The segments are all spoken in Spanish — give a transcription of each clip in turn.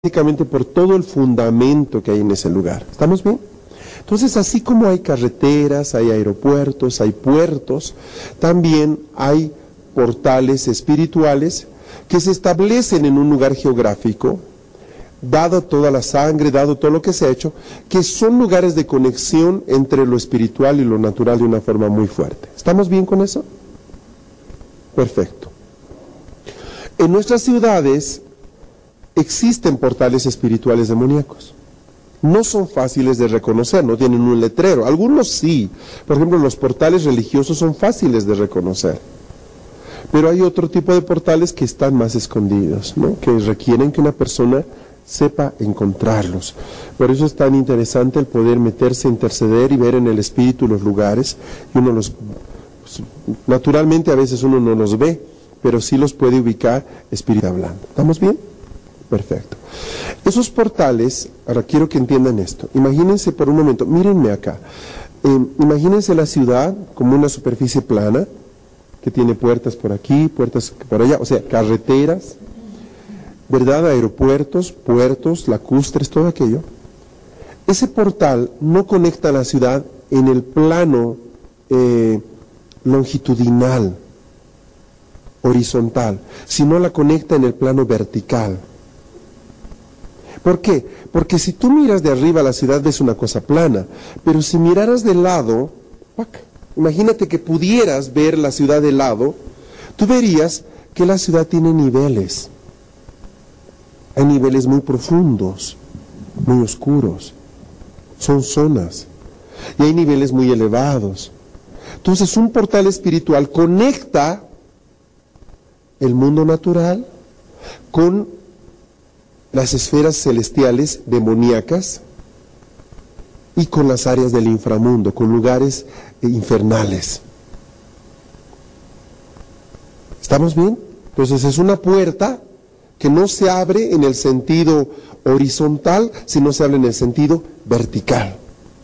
básicamente por todo el fundamento que hay en ese lugar. ¿Estamos bien? Entonces, así como hay carreteras, hay aeropuertos, hay puertos, también hay portales espirituales que se establecen en un lugar geográfico, dado toda la sangre, dado todo lo que se ha hecho, que son lugares de conexión entre lo espiritual y lo natural de una forma muy fuerte. ¿Estamos bien con eso? Perfecto. En nuestras ciudades existen portales espirituales demoníacos. No son fáciles de reconocer, no tienen un letrero. Algunos sí. Por ejemplo, los portales religiosos son fáciles de reconocer. Pero hay otro tipo de portales que están más escondidos, ¿no? Que requieren que una persona sepa encontrarlos. Por eso es tan interesante el poder meterse, interceder y ver en el espíritu los lugares. Y uno los, naturalmente a veces uno no los ve, pero sí los puede ubicar espiritualmente hablando. ¿Estamos bien? Perfecto. Esos portales, ahora quiero que entiendan esto. Imagínense por un momento, mírenme acá. Imagínense la ciudad como una superficie plana, que tiene puertas por aquí, puertas por allá, o sea, carreteras, ¿verdad? Aeropuertos, puertos, lacustres, todo aquello. Ese portal no conecta a la ciudad en el plano longitudinal, horizontal, sino la conecta en el plano vertical. ¿Por qué? Porque si tú miras de arriba la ciudad ves una cosa plana, pero si miraras de lado, imagínate que pudieras ver la ciudad de lado, tú verías que la ciudad tiene niveles. Hay niveles muy profundos, muy oscuros, son zonas, y hay niveles muy elevados. Entonces un portal espiritual conecta el mundo natural con las esferas celestiales demoníacas y con las áreas del inframundo, con lugares infernales. ¿Estamos bien? Entonces es una puerta que no se abre en el sentido horizontal, sino se abre en el sentido vertical.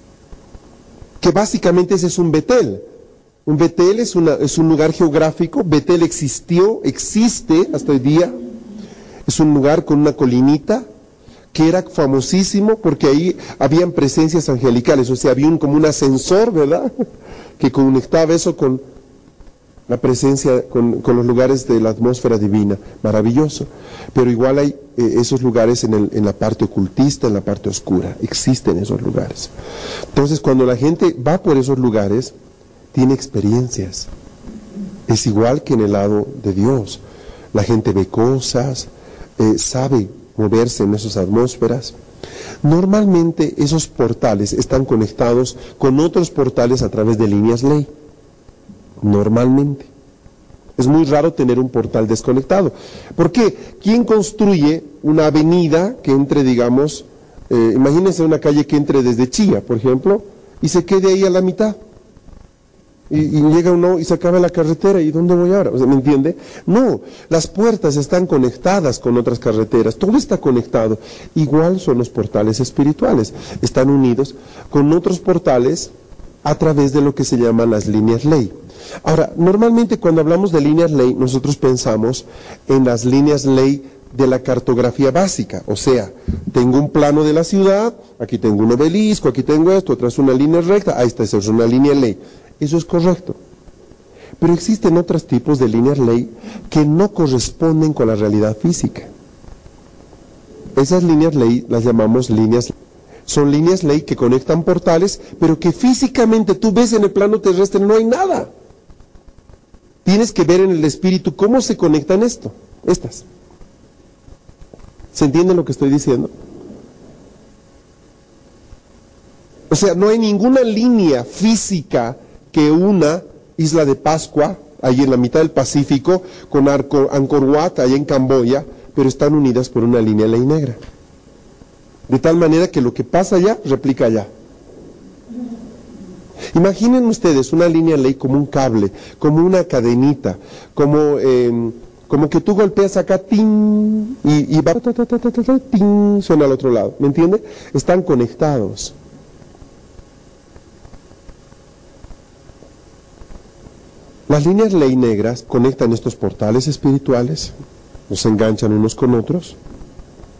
Que básicamente ese es un Betel. Un Betel es un lugar geográfico. Betel existe hasta hoy día. Es un lugar con una colinita que era famosísimo porque ahí habían presencias angelicales, o sea, había como un ascensor, ¿verdad? Que conectaba eso con la presencia, con los lugares de la atmósfera divina. Maravilloso. Pero igual hay esos lugares en la parte ocultista, en la parte oscura. Existen esos lugares. Entonces, cuando la gente va por esos lugares, tiene experiencias. Es igual que en el lado de Dios. La gente ve cosas, sabe moverse en esas atmósferas. Normalmente esos portales están conectados con otros portales a través de líneas ley. Normalmente. Es muy raro tener un portal desconectado. ¿Por qué? ¿Quién construye una avenida que entre, digamos, imagínense una calle que entre desde Chía, por ejemplo, y se quede ahí a la mitad? Y llega uno y se acaba la carretera, ¿y dónde voy ahora? O sea, ¿me entiende? No, las puertas están conectadas con otras carreteras, todo está conectado. Igual son los portales espirituales, están unidos con otros portales a través de lo que se llaman las líneas ley. Ahora, normalmente cuando hablamos de líneas ley, nosotros pensamos en las líneas ley de la cartografía básica, o sea, tengo un plano de la ciudad, aquí tengo un obelisco, aquí tengo esto, atrás una línea recta, ahí está, eso es una línea ley. Eso es correcto. Pero existen otros tipos de líneas ley que no corresponden con la realidad física. Esas líneas ley las llamamos líneas. Son líneas ley que conectan portales, pero que físicamente tú ves en el plano terrestre no hay nada. Tienes que ver en el espíritu cómo se conectan estas. ¿Se entiende lo que estoy diciendo? O sea, no hay ninguna línea física que una Isla de Pascua, ahí en la mitad del Pacífico, con Angkor Wat, allá en Camboya, pero están unidas por una línea ley negra. De tal manera que lo que pasa allá, replica allá. Imaginen ustedes una línea ley como un cable, como una cadenita, como que tú golpeas acá, ting, y va, ting, suena al otro lado, ¿me entiende? Están conectados. Las líneas ley negras conectan estos portales espirituales, los enganchan unos con otros,